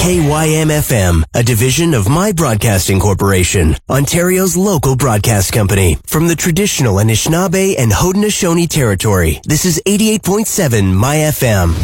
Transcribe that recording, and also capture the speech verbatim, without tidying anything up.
K Y M F M, a division of My Broadcasting Corporation, Ontario's local broadcast company. From the traditional Anishinaabe and Haudenosaunee territory, this is eighty-eight point seven My F M.